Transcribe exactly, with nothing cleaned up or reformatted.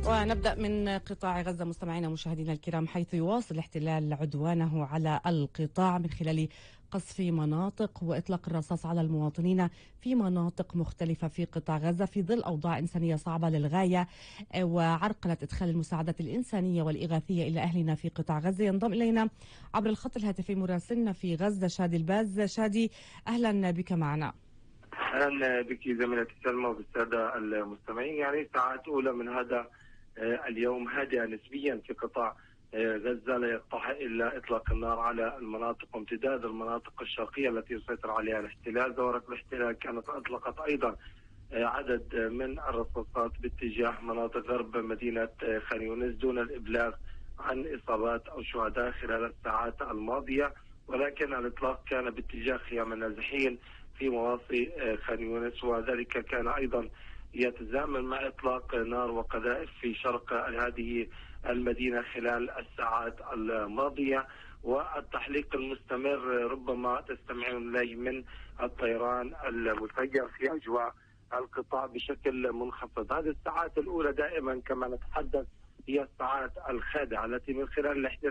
ونبدأ من قطاع غزة مستمعينا مشاهدينا الكرام، حيث يواصل الاحتلال عدوانه على القطاع من خلال قصف مناطق وإطلاق الرصاص على المواطنين في مناطق مختلفة في قطاع غزة في ظل أوضاع إنسانية صعبة للغاية وعرقلة إدخال المساعدات الإنسانية والإغاثية إلى أهلنا في قطاع غزة. ينضم إلينا عبر الخط الهاتفي مراسلنا في غزة شادي الباز. شادي، أهلا بك معنا. اهلا بك زميلتي سلمى وبالساده المستمعين. يعني ساعات اولى من هذا اليوم هادئه نسبيا في قطاع غزه، لا يقطع الا اطلاق النار على المناطق وامتداد المناطق الشرقيه التي يسيطر عليها الاحتلال. دورة الاحتلال كانت اطلقت ايضا عدد من الرصاصات باتجاه مناطق غرب مدينه خان يونس دون الابلاغ عن اصابات او شهداء خلال الساعات الماضيه، ولكن الاطلاق كان باتجاه خيام النازحين في مواصي خان يونس، وذلك كان ايضا يتزامن مع اطلاق نار وقذائف في شرق هذه المدينه خلال الساعات الماضيه، والتحليق المستمر ربما تستمعون اليه من الطيران المسير في اجواء القطاع بشكل منخفض. هذه الساعات الاولى دائما كما نتحدث هي الساعات الخادعه التي من خلال الاحتلال